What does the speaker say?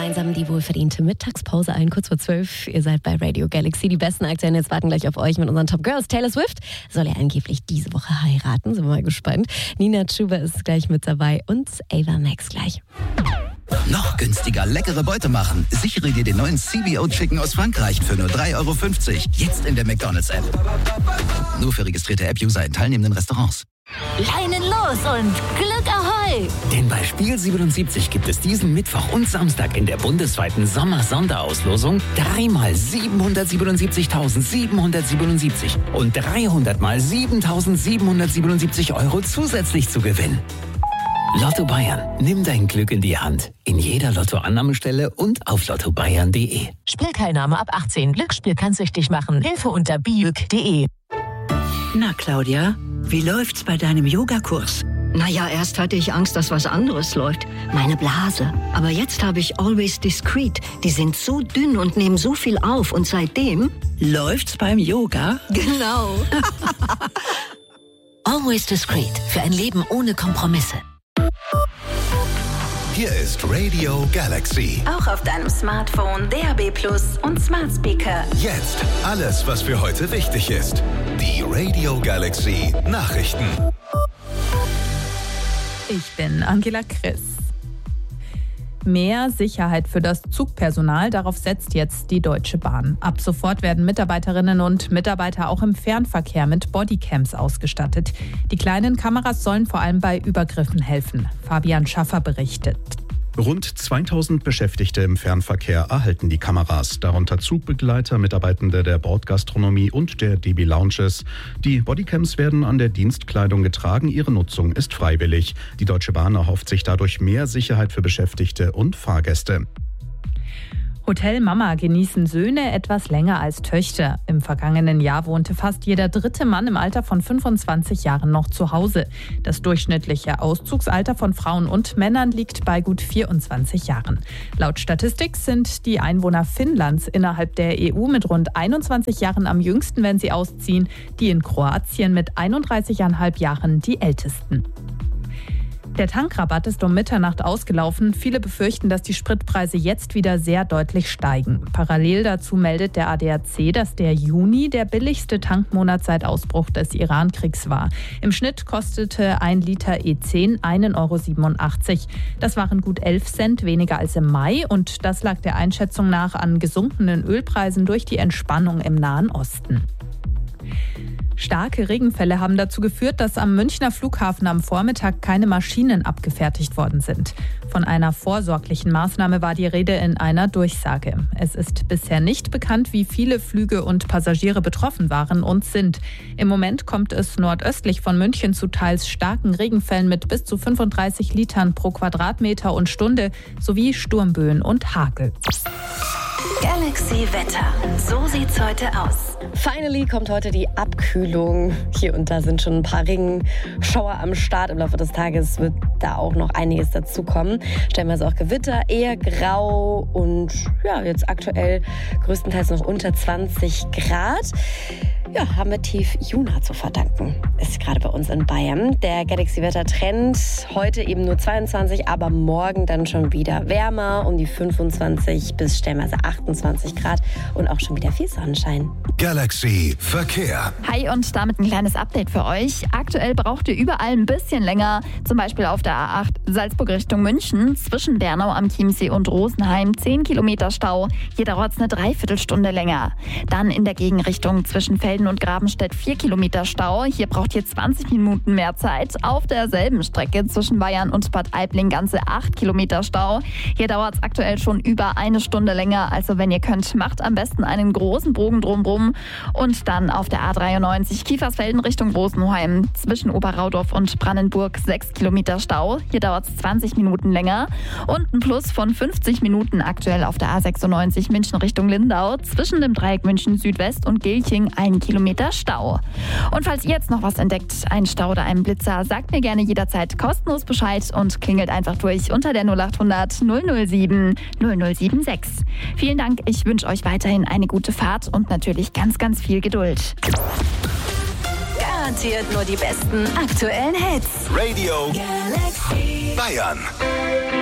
gemeinsam die wohlverdiente Mittagspause ein, kurz vor 12. Ihr seid bei Radio Galaxy. Die besten Aktien jetzt warten gleich auf euch mit unseren Top Girls. Taylor Swift soll ja angeblich diese Woche heiraten. Sind wir mal gespannt. Nina Chuba ist gleich mit dabei und Ava Max gleich. Noch günstiger leckere Beute machen. Sichere dir den neuen CBO Chicken aus Frankreich für nur 3,50 €. Jetzt in der McDonald's-App. Nur für registrierte App-User in teilnehmenden Restaurants. Leinen los und Glück Ahoi! Denn bei Spiel 77 gibt es diesen Mittwoch und Samstag in der bundesweiten Sommer-Sonderauslosung 3x 777.777 und 300 mal 7.777 € zusätzlich zu gewinnen. Lotto Bayern, nimm dein Glück in die Hand. In jeder Lottoannahmestelle und auf lottobayern.de. Spielteilnahme ab 18. Glücksspiel kann süchtig machen. Hilfe unter biüg.de. Na, Claudia, wie läuft's bei deinem Yogakurs? Naja, erst hatte ich Angst, dass was anderes läuft. Meine Blase. Aber jetzt habe ich Always Discreet. Die sind so dünn und nehmen so viel auf. Und seitdem... Läuft's beim Yoga? Genau. Always Discreet. Für ein Leben ohne Kompromisse. Hier ist Radio Galaxy. Auch auf deinem Smartphone, DAB+ und Smart Speaker. Jetzt alles, was für heute wichtig ist. Die Radio Galaxy Nachrichten. Ich bin Angela Chris. Mehr Sicherheit für das Zugpersonal, darauf setzt jetzt die Deutsche Bahn. Ab sofort werden Mitarbeiterinnen und Mitarbeiter auch im Fernverkehr mit Bodycams ausgestattet. Die kleinen Kameras sollen vor allem bei Übergriffen helfen. Fabian Schaffer berichtet. Rund 2000 Beschäftigte im Fernverkehr erhalten die Kameras, darunter Zugbegleiter, Mitarbeitende der Bordgastronomie und der DB Lounges. Die Bodycams werden an der Dienstkleidung getragen, ihre Nutzung ist freiwillig. Die Deutsche Bahn erhofft sich dadurch mehr Sicherheit für Beschäftigte und Fahrgäste. Hotel Mama genießen Söhne etwas länger als Töchter. Im vergangenen Jahr wohnte fast jeder dritte Mann im Alter von 25 Jahren noch zu Hause. Das durchschnittliche Auszugsalter von Frauen und Männern liegt bei gut 24 Jahren. Laut Statistik sind die Einwohner Finnlands innerhalb der EU mit rund 21 Jahren am jüngsten, wenn sie ausziehen. Die in Kroatien mit 31,5 Jahren die ältesten. Der Tankrabatt ist um Mitternacht ausgelaufen. Viele befürchten, dass die Spritpreise jetzt wieder sehr deutlich steigen. Parallel dazu meldet der ADAC, dass der Juni der billigste Tankmonat seit Ausbruch des Iran-Kriegs war. Im Schnitt kostete 1 Liter E10 1,87 €. Das waren gut 11 Cent weniger als im Mai und das lag der Einschätzung nach an gesunkenen Ölpreisen durch die Entspannung im Nahen Osten. Starke Regenfälle haben dazu geführt, dass am Münchner Flughafen am Vormittag keine Maschinen abgefertigt worden sind. Von einer vorsorglichen Maßnahme war die Rede in einer Durchsage. Es ist bisher nicht bekannt, wie viele Flüge und Passagiere betroffen waren und sind. Im Moment kommt es nordöstlich von München zu teils starken Regenfällen mit bis zu 35 Litern pro Quadratmeter und Stunde sowie Sturmböen und Hagel. Galaxy Wetter. So sieht's heute aus. Finally kommt heute die Abkühlung. Hier und da sind schon ein paar Regenschauer am Start. Im Laufe des Tages wird da auch noch einiges dazukommen. Stellenweise auch Gewitter, eher grau und ja, jetzt aktuell größtenteils noch unter 20 Grad. Ja, haben wir tief Juna zu verdanken. Ist gerade bei uns in Bayern. Der Galaxy-Wetter-Trend heute eben nur 22, aber morgen dann schon wieder wärmer, um die 25 bis stellenweise 28 Grad und auch schon wieder viel Sonnenschein. Galaxy Verkehr. Hi und damit ein kleines Update für euch. Aktuell braucht ihr überall ein bisschen länger, zum Beispiel auf der A8 Salzburg Richtung München, zwischen Bernau am Chiemsee und Rosenheim 10 Kilometer Stau. Hier dauert es eine Dreiviertelstunde länger. Dann in der Gegenrichtung zwischen Felden und Grabenstedt 4 Kilometer Stau. Hier braucht ihr 20 Minuten mehr Zeit. Auf derselben Strecke zwischen Bayern und Bad Aibling ganze 8 Kilometer Stau. Hier dauert es aktuell schon über eine Stunde länger. Also wenn ihr könnt, macht am besten einen großen Bogen drumherum. Und dann auf der A93 Kiefersfelden Richtung Rosenheim zwischen Oberraudorf und Brandenburg 6 Kilometer Stau. Hier dauert es 20 Minuten länger. Und ein Plus von 50 Minuten aktuell auf der A96 München Richtung Lindau zwischen dem Dreieck München Südwest und Gilching 1 Kilometer Stau. Und falls ihr jetzt noch was entdeckt, einen Stau oder einen Blitzer, sagt mir gerne jederzeit kostenlos Bescheid und klingelt einfach durch unter der 0800 007 0076. Vielen Dank, ich wünsche euch weiterhin eine gute Fahrt und natürlich ganz, ganz viel Geduld. Garantiert nur die besten aktuellen Hits. Radio Galaxy Bayern.